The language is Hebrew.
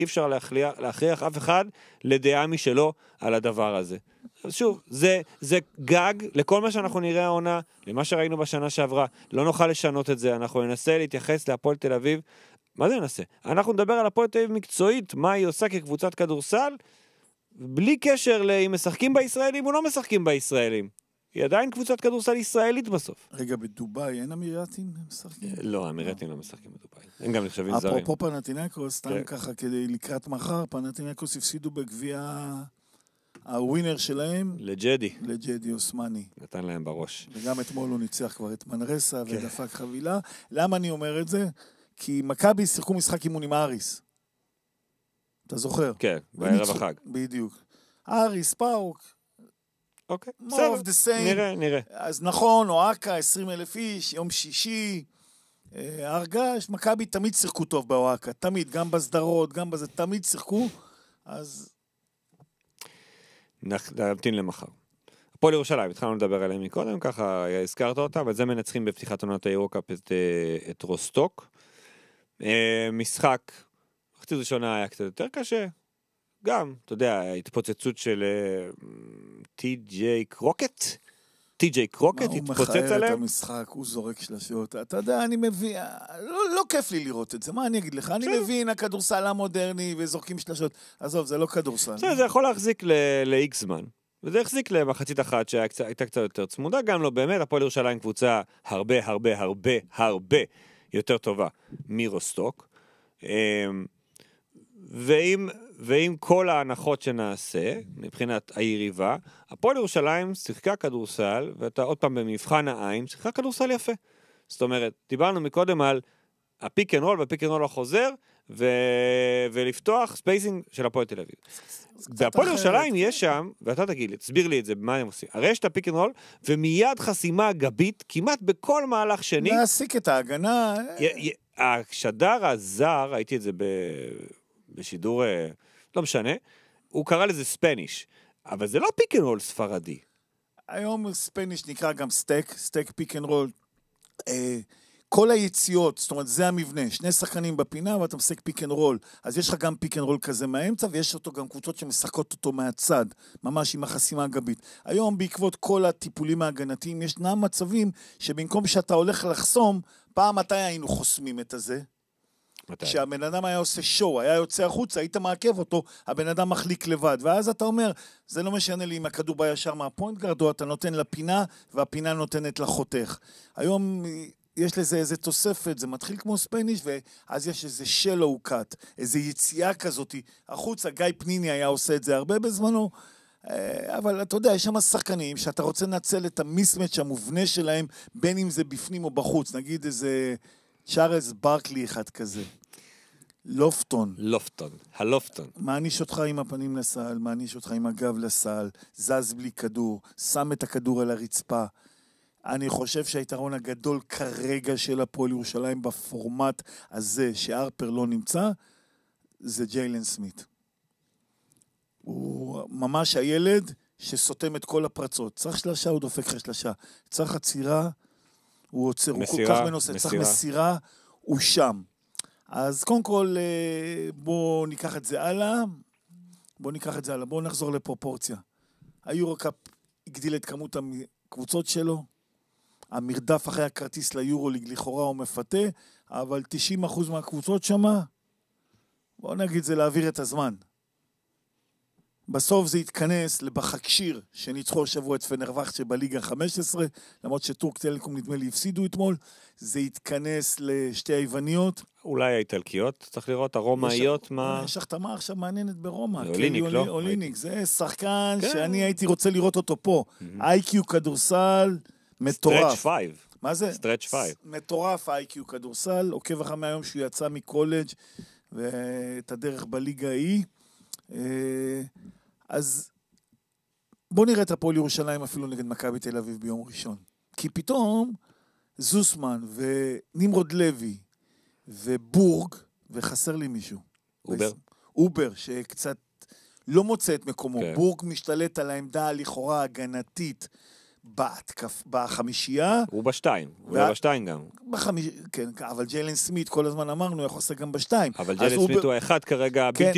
אי אפשר להכריח אף אחד לדעה משלו על הדבר הזה. אז שוב, זה גג לכל מה שאנחנו נראה העונה, למה שראינו בשנה שעברה, לא נוכל לשנות את זה, אנחנו ננסה להתייחס להפועל תל אביב, מה זה ננסה? אנחנו נדבר על הפועל תל אביב מקצועית, מה היא עושה כקבוצת כדורסל, בלי קשר אם משחקים בישראלים או לא משחקים בישראלים. היא עדיין קבוצת כדורסל ישראלית בסוף. רגע, בדוביי אין אמירתים משחקים? לא, אמירתים לא משחקים בדוביי. הם גם נחשבים זרים. אפרופו פנתינאיקוס, סתם ככה כדי לקראת מחר, פנתינאיקוס הפסידו בגביע הווינר שלהם. לג'די אוסמני. נתן להם בראש. וגם אתמול הוא ניצח כבר את מנרסה ודפק חבילה. למה אני אומר את זה? כי מכבי שיחקו משחק אימון עם אריס. אתה זוכר? כן, בערב החג. בדיוק. אריס, פאוק. אוקיי, נראה. אז נכון, אוהקה, 20,000 איש, יום שישי, הרגש, מכבי תמיד שיחקו טוב באוהקה, תמיד, גם בסדרות, גם בזה, תמיד שיחקו, אז... נמתין למחר. הפועל ירושלים, התחלנו לדבר עליהם מקודם, ככה הזכרת אותם, אבל זה מנצחים בפתיחת עונת היורוקאפ את רוסטוק. משחק, מחצית ראשונה היה קצת יותר קשה, גם, אתה יודע, התפוצצות של טי.ג'יי קרוקט התפוצץ עליהם. הוא מחייב את המשחק, הוא זורק שלשות. אתה יודע, אני מבין, לא כיף לי לראות את זה, מה אני אגיד לך? אני מבין, הכדורסל המודרני וזורקים שלשות. עזוב, זה לא כדורסל. זה יכול להחזיק ל-X זמן. וזה החזיק למחצית אחת שהייתה קצת יותר צמודה, גם לא באמת, הפועל ירושלים קבוצה הרבה יותר טובה מרוסטוק. ועם כל ההנחות שנעשה, מבחינת היריבה, הפועל ירושלים שיחקה כדורסל, ואתה עוד פעם במבחן העין, שיחקה כדורסל יפה. זאת אומרת, דיברנו מקודם על הפיק אנד רול, והפיק אנד רול החוזר, ולפתוח ספייסינג של הפועל תל אביב. והפועל ירושלים יש שם, ואתה תגיד לי, תסביר לי את זה, מה הם עושים? הרי יש את הפיק אנד רול, ומיד חסימה גבית, כמעט בכל מהלך שני. להסיק את ההגנה. השדר הזר, ראיתי את זה בשידור, לא משנה, הוא קרא לזה ספניש, אבל זה לא פיק אנד רול ספרדי. היום ספניש נקרא גם סטק פיק אנד רול. כל היציאות, זאת אומרת, זה המבנה, שני שחקנים בפינה, ואתה משחק פיק אנד רול, אז יש לך גם פיק אנד רול כזה מהאמצע, ויש אותו גם קבוצות שמשחקות אותו מהצד, ממש עם החסימה הגבית. היום, בעקבות כל הטיפולים ההגנתיים, ישנם מצבים שבמקום שאתה הולך לחסום, פעם מתי היינו חוסמים את הזה? כשהבן אדם היה עושה שואו, היה יוצא החוצה, היית מעכב אותו, הבן אדם מחליק לבד, ואז אתה אומר, זה לא משנה לי אם הכדור בא ישר מהפוינט גארד, או אתה נותן לפינה, והפינה נותנת לחותך. היום יש לזה איזה תוספת, זה מתחיל כמו ספניש, ואז יש איזה שלו קאט, איזה יציאה כזאת, החוצה, גיא פניני היה עושה את זה הרבה בזמנו, אבל אתה יודע, יש שם שחקנים שאתה רוצה לנצל את המיסמץ' המובנה שלהם, בין אם זה בפנים או בחוץ, נגיד איזה צ'ארלס ברקלי אחד כזה. לופטון. הלופטון. מעניש אותך עם הפנים לסל, מעניש אותך עם הגב לסל, זז בלי כדור, שם את הכדור על הרצפה. אני חושב שהיתרון הגדול כרגע של הפועל ירושלים בפורמט הזה שארפר לא נמצא, זה ג'יילן סמית. הוא ממש הילד שסותם את כל הפרצות. צריך שלשה, הוא דופק לך שלשה. צריך עצירה, הוא עוצר. הוא כל כך מנוסה. צריך מסירה, הוא שם. אז קודם כל, בואו ניקח את זה הלאה. בואו נחזור לפרופורציה. היורוקאפ הגדיל את כמות הקבוצות שלו. המרדף אחרי הכרטיס ליורוליג לכאורה הוא מפתה, אבל 90% מהקבוצות שמה, בואו נגיד זה להעביר את הזמן. בסוף זה יתכנס לבחקשיר שניצחו השבוע את פנרבכצ'ה שבליגה 15, למרות שטורק טלקום נדמה לי הפסידו אתמול, זה יתכנס לשתי היווניות. אולי האיטלקיות, צריך לראות, הרומאיות, מה... יש החתמה עכשיו מעניינת ברומא. אוליניק, לא? אוליניק, זה שחקן שאני הייתי רוצה לראות אותו פה. איי-קיו כדורסל, מטורף. סטרץ' 5. מה זה? סטרץ' 5. מטורף איי-קיו כדורסל, עוקב אחרי מהיום שהוא יצא מקולג' ואת הדרך בליגה ההיא. אז בוא נראה את הפועל ירושלים אפילו נגד מכבי תל אביב ביום ראשון. כי פתאום זוסמן ונמרוד לוי ובורג, וחסר לי מישהו. אובר, שקצת לא מוצא את מקומו. כן. בורג משתלט על העמדה לכאורה הגנתית בחמישייה. הוא בשתיים, הוא היה בשתיים גם. כן, אבל ג'יילן סמית כל הזמן אמרנו, יכול לעשות גם בשתיים. אבל ג'יילן סמית הוא האחד כרגע בלתי